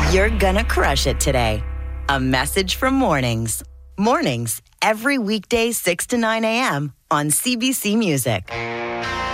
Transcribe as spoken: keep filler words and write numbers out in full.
You're gonna crush it today. A message from Mornings. Mornings, every weekday, six to nine a.m. on C B C Music.